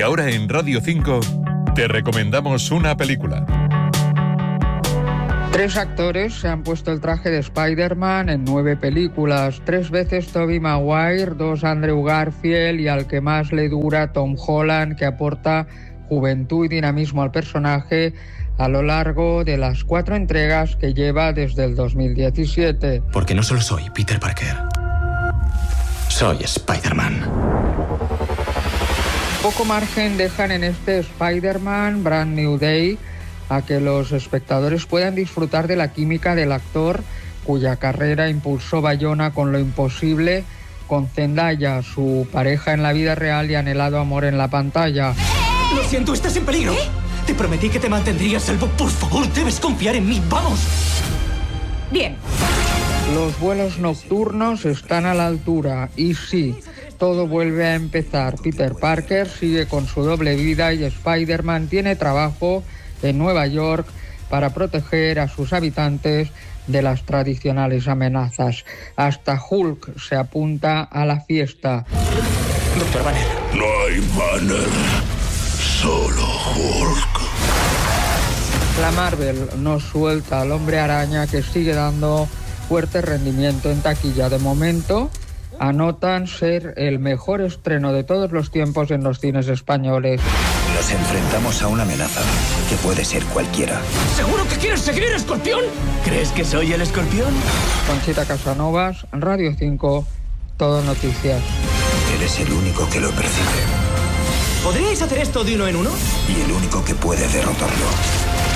ahora en Radio 5 te recomendamos una película. 3 actores se han puesto el traje de Spider-Man en 9 películas. 3 veces Tobey Maguire, 2 Andrew Garfield y al que más le dura Tom Holland, que aporta juventud y dinamismo al personaje a lo largo de las 4 entregas que lleva desde el 2017. Porque no solo soy Peter Parker, soy Spider-Man. Poco margen dejan en este Spider-Man Brand New Day a que los espectadores puedan disfrutar de la química del actor, cuya carrera impulsó Bayona con Lo Imposible, con Zendaya, su pareja en la vida real y anhelado amor en la pantalla. Lo siento, estás en peligro. Te prometí que te mantendría a salvo. Por favor, debes confiar en mí. ¡Vamos! Bien. Los vuelos nocturnos están a la altura y sí, todo vuelve a empezar. Peter Parker sigue con su doble vida y Spider-Man tiene trabajo en Nueva York para proteger a sus habitantes de las tradicionales amenazas. Hasta Hulk se apunta a la fiesta. Doctor Banner. No hay Banner, solo Hulk. La Marvel nos suelta al Hombre Araña, que sigue dando fuerte rendimiento en taquilla. De momento anotan ser el mejor estreno de todos los tiempos en los cines españoles. Nos enfrentamos a una amenaza que puede ser cualquiera. ¿Seguro que quieres seguir, Escorpión? ¿Crees que soy el Escorpión? Conchita Casanovas, Radio 5, Todo Noticias. Eres el único que lo percibe. ¿Podríais hacer esto de uno en uno? Y el único que puede derrotarlo.